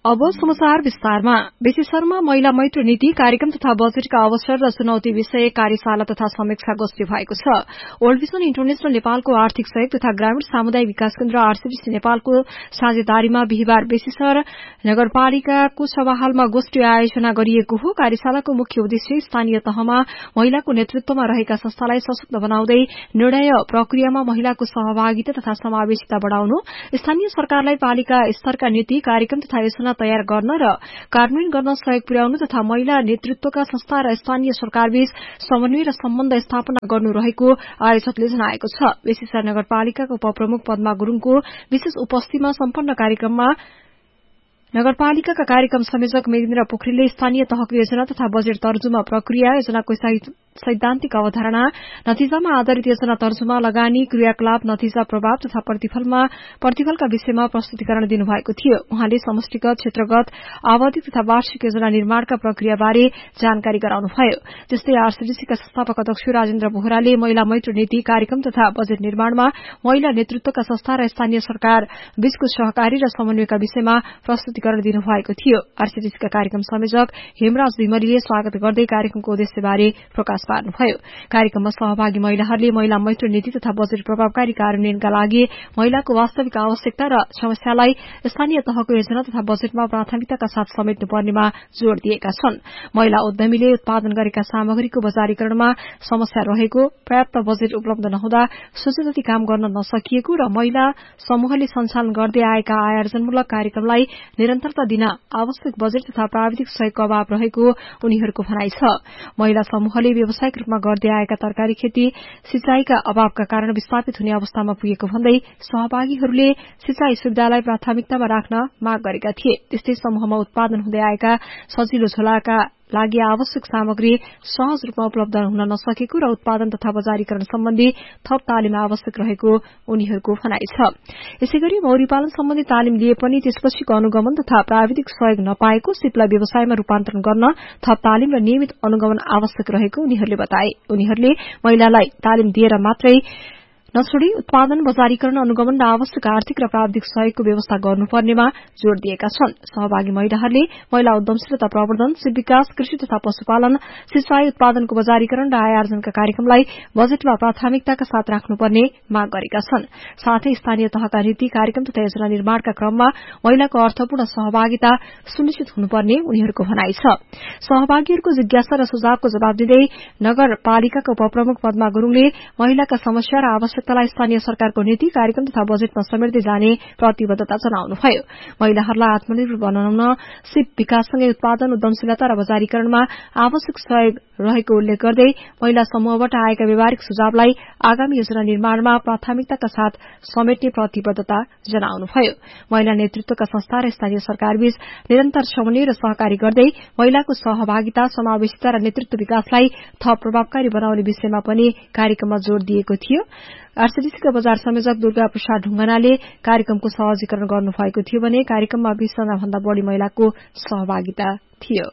अब समाचार विस्तारमा। विशेषहरूमा महिला मैत्री नीति कार्यक्रम तथा बजेटका अवसर र चुनौती विषय कार्यशाला तथा समीक्षा गोष्ठी भएको छ। वर्ल्ड भिजन इन्टरनेशनल नेपालको आर्थिक सहयोग तथा ग्रामीण सामुदायिक विकास केन्द्र आरसीडीसी नेपालको साझेदारीमा बिहिबार बेसीसर नगरपालिकाको सभाहालमा गोष्ठी आयोजना गरिएको हो। कार्यशालाको मुख्य उद्देश्य स्थानीय तहमा महिलाको नेतृत्वमा रहेका संस्थालाई सशक्त बनाउँदै निर्णय प्रक्रियामा महिलाको सहभागिता तथा समावेशिता बढ़ाउनु, स्थानीय सरकारलाई पालिका स्तरका नीति कार्यक्रम तथा योजना तयार गर्न र कार्यान्वयन गर्न सहयोग पुर्याउनु तथा महिला नेतृत्वका संस्था र स्थानीय सरकारबीच समन्वय र सम्बन्ध स्थापना गर्नु रहेको आयोजकले जनाएको छ। बेसीसर नगरपालिकाको उपप्रमुख पद्मा गुरूङको विशेष उपस्थितिमा सम्पन्न कार्यक्रममा नगरपालिकाका कार्यक्रम संयोजक मेघेन्द्र पोखरेलले स्थानीय तहको योजना तथा बजेट तर्जुमा प्रक्रिया, योजनाको सैद्धान्तिक अवधारणा, नतिजामा आधारित योजना तर्जुमा, लगानी, क्रियाकलाप, नतिजा प्रभाव तथा प्रतिफलका विषयमा प्रस्तुतिकरण दिनुभएको थियो। उहाँले समष्टिगत, क्षेत्रगत, आवधिक तथा वार्षिक योजना निर्माणका प्रक्रियाबारे जानकारी गराउनुभयो। त्यस्तै आरसीडीसीका संस्थापक अध्यक्ष राजेन्द्र बोहराले महिला मैत्री नीति कार्यक्रम तथा बजेट निर्माणमा महिला नेतृत्वका संस्था र स्थानीय सरकार बीचको सहकारी र समन्वयका विषयमा प्रस्तुतिकरण दिनुभएको थियो। आरसीडीसीका कार्यक्रम संयोजक हेमराज विमलीले स्वागत गर्दै कार्यक्रमको उद्देश्यबारे प्रकाश पार्नुभयो। कार्यक्रममा सहभागी महिलाहरूले महिला मैत्री नीति तथा बजेट प्रभावकारी कार्यान्वयनका लागि महिलाको वास्तविक आवश्यकता र समस्यालाई स्थानीय तहको योजना तथा बजेटमा प्राथमिकताका साथ समेट्नुपर्नेमा जोड़ दिएका छन्। महिला उद्यमीले उत्पादन गरेका सामग्रीको बजारीकरणमा समस्या रहेको, पर्याप्त बजेट उपलब्ध नहुँदा सोचे जति काम गर्न नसकिएको र महिला समूहले सञ्चालन गर्दै आएका आयोजनमूलक कार्यक्रमलाई निरन्तरता दिन आवश्यक बजेट तथा प्राविधिक सहयोगको अभाव रहेको उनीहरूको भनाइ छ। महिला समूहले व्यावसायिक रूपमा गर्दै आएका तरकारी खेती सिंचाईका अभावका कारण विस्थापित हुने अवस्थामा पुगेको भन्दै सहभागीहरूले सिंचाई सुविधालाई प्राथमिकतामा राख्न माग गरेका थिए। त्यस्तै समूहमा उत्पादन हुँदै आएका सजिलो झोलाका लागि आवश्यक सामग्री सहज रूपमा उपलब्ध हुन नसकेको र उत्पादन तथा बजारीकरण सम्बन्धी थप तालिम आवश्यक रहेको उनीहरूको भनाइ छ। यसैगरी मौरी पालन सम्बन्धी तालिम लिए पनि त्यसपछिको अनुगमन तथा प्राविधिक सहयोग नपाएको, सिपलाई व्यवसायमा रूपान्तरण गर्न थप तालिम र नियमित अनुगमन आवश्यक रहेको उनीहरूले बताए। उनीहरूले महिलालाई तालिम दिएर मात्रै नछोडी उत्पादन, बजारीकरण, अनुगमन र आवश्यक आर्थिक र प्राविधिक सहयोगको व्यवस्था गर्नुपर्नेमा जोड़ दिएका छन्। सहभागी महिलाहरूले महिला उद्यमशीलता प्रवर्धन, सिप विकास, कृषि तथा पशुपालन, सिंचाई, उत्पादनको बजारीकरण र आय आर्जनका कार्यक्रमलाई बजेटमा प्राथमिकताका साथ राख्नुपर्ने माग गरेका छन्। साथै स्थानीय तहका नीति कार्यक्रम तथा योजना निर्माणका क्रममा महिलाको अर्थपूर्ण सहभागिता सुनिश्चित हुनुपर्ने उनीहरूको भनाइ छ। सहभागीहरूको जिज्ञासा र सुझावको जवाब दिँदै नगरपालिकाका उपप्रमुख पद्मा गुरूङले महिलाका समस्या र आवश्यकतालाई स्थानीय सरकारको नीति कार्यक्रम तथा बजेटमा समेट्दै जाने प्रतिबद्धता जनाउनुभयो। महिलाहरूलाई आत्मनिर्भर बनाउन सिप विकाससँगै उत्पादन, उद्यमशीलता र बजारीकरणमा आवश्यक सहयोग रहेको उल्लेख गर्दै महिला समूहबाट आएका व्यावहारिक सुझावलाई आगामी योजना निर्माणमा प्राथमिकताका साथ समेट्ने प्रतिबद्धता जनाउनुभयो। महिला नेतृत्वका संस्था र स्थानीय सरकारबीच निरन्तर समन्वय र सहकारी गर्दै महिलाको सहभागिता, समावेशिता र नेतृत्व विकासलाई थप प्रभावकारी बनाउने विषयमा पनि कार्यक्रममा जोड़ दिएको थियो। आरसीडीसीका बजार संयोजक दुर्गा प्रसाद ढुंगनाले कार्यक्रमको सहजीकरण गर्नुभएको थियो भने कार्यक्रममा 20 जना भन्दा बढ़ी महिलाको सहभागिता थियो।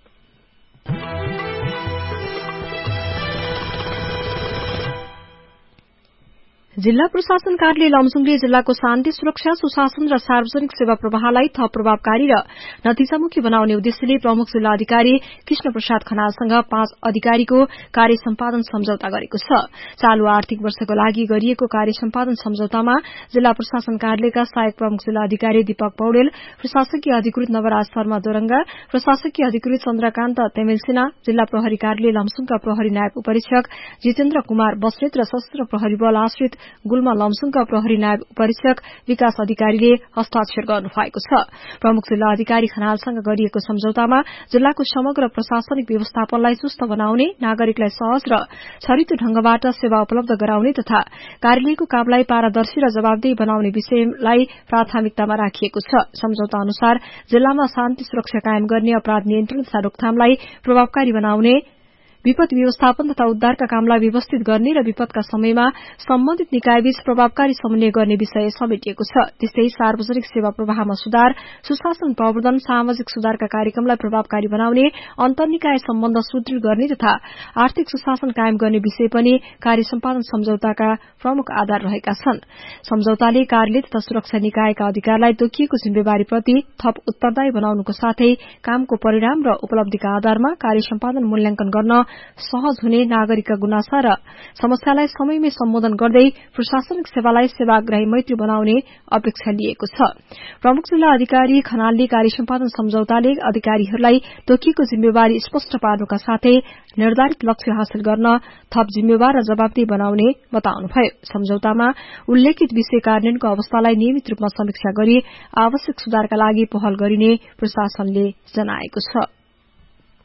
जिल्ला प्रशासन कार्यालय लमजुङले जिल्लाको शान्ति, सुरक्षा, सुशासन र सार्वजनिक सेवा प्रवाहलाई थप प्रभावकारी र नतिजामुखी बनाउने उद्देश्यले प्रमुख जिल्ला अधिकारी कृष्ण प्रसाद खनालसँग 5 अधिकारीको कार्य सम्पादन सम्झौता गरेको छ। चालू आर्थिक वर्षको लागि गरिएको कार्य सम्पादन सम्झौतामा जिल्ला प्रशासन कार्यालयका सहायक प्रमुख जिल्ला अधिकारी दीपक पौडेल, प्रशासकीय अधिकृत नवराज शर्मा दोरंगा, प्रशासकीय अधिकृत चन्द्रकान्त तेमेलसिना, जिल्ला प्रहरी कार्यालय लमजुङका प्रहरी नायब उपरीक्षक जितेन्द्र कुमार बस्नेत र सशस्त्र प्रहरी बल आश्रित गुल्मा लमजुङका प्रहरी नायब उपरीक्षक विकास अधिकारीले हस्ताक्षर गर्नुभएको छ। प्रमुख जिल्ला अधिकारी खनालसँग गरिएको सम्झौतामा जिल्लाको समग्र प्रशासनिक व्यवस्थापनलाई चुस्त बनाउने, नागरिकलाई सहज र छरितो ढंगबाट सेवा उपलब्ध गराउने तथा कार्यालयको कामलाई पारदर्शी र जवाबदेही बनाउने विषयलाई प्राथमिकतामा राखिएको छ। सम्झौता अनुसार जिल्लामा शान्ति सुरक्षा कायम गर्ने, अपराध नियन्त्रण तथा रोकथामलाई प्रभावकारी बनाउने, विपद व्यवस्थापन तथा उद्धारका कामलाई व्यवस्थित गर्ने र विपदका समयमा सम्बन्धित निकायबीच प्रभावकारी समन्वय गर्ने विषय समेटिएको छ। त्यस्तै सार्वजनिक सेवा प्रवाहमा सुधार, सुशासन प्रवर्धन, सामाजिक सुधारका कार्यक्रमलाई प्रभावकारी बनाउने, अन्तर्निकाय सम्बन्ध सुदृढ़ गर्ने तथा आर्थिक सुशासन कायम गर्ने विषय पनि कार्य सम्पादन सम्झौताका प्रमुख आधार रहेका छन्। सम्झौताले कार्यालय तथा सुरक्षा निकायका अधिकारलाई तोकिएको जिम्मेवारीप्रति थप उत्तरदायी बनाउनुको साथै कामको परिणाम र उपलब्धिका आधारमा कार्य सम्पादन मूल्याङ्कन गर्न सहज हुने, नागरिकका गुनासा र समस्यालाई समयमै सम्बोधन गर्दै प्रशासनिक सेवालाई सेवाग्राही मैत्री बनाउने अपेक्षा लिएको छ। प्रमुख जिल्ला अधिकारी खनालले कार्य सम्पादन सम्झौताले अधिकारीहरूलाई तोकिएको जिम्मेवारी स्पष्ट पार्नुका साथै निर्धारित लक्ष्य हासिल गर्न थप जिम्मेवार र जवाबदेही बनाउने बताउनुभयो। सम्झौतामा उल्लेखित विषय कार्यान्वयनको अवस्थालाई नियमित रूपमा समीक्षा गरी आवश्यक सुधारका लागि पहल गरिने प्रशासनले जनाएको छ।